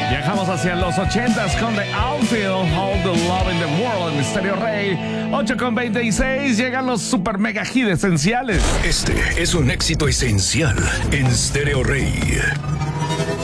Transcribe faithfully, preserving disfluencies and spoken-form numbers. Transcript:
Viajamos hacia los ochentas con The Outfield, All the Love in the World en Stereo Rey. ocho con veintiséis, llegan los super mega hits esenciales. Este es un éxito esencial en Stereo Rey.